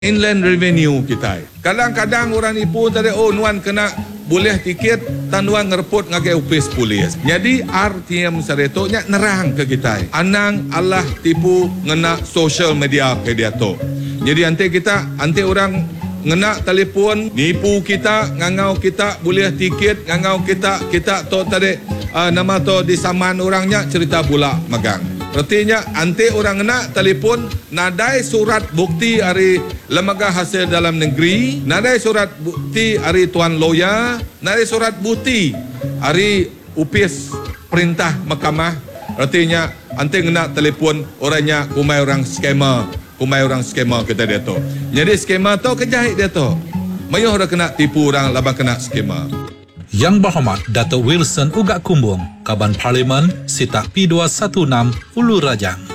inland revenue kita. Kadang-kadang orang ni pun tadi nuan kena boleh tiket tanuan ngereput ngagai upis polis. Jadi RTM saretoknya nerang ke kita. Anang Allah tipu ngena social media ke dia tu. Jadi ante orang ngena telefon nipu kita, ngangau kita boleh tiket, ngangau kita tu tadi nama tu disaman orangnya cerita pula magang. Artinya ante orang nak telefon nadai surat bukti dari lembaga hasil dalam negeri, nadai surat bukti dari tuan lawyer, nadai surat bukti dari upis perintah mahkamah. Artinya ante nak telefon orangnya kumai orang skema kita dia tu. Jadi skema tu kejahit dia tu. Mayuh dah kena tipu orang labang kena skema. Yang Berhormat Dato' Wilson Ugak Kumbung, Kaban Parlimen, Sitak P216, Ulu Rajang.